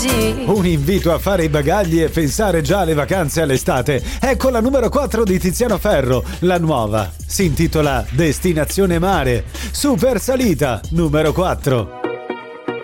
bagagli. Un invito a fare i bagagli e pensare già alle vacanze all'estate. Ecco la numero 4 di Tiziano Ferro, la nuova. Si intitola Destinazione Mare. Super salita, numero 4.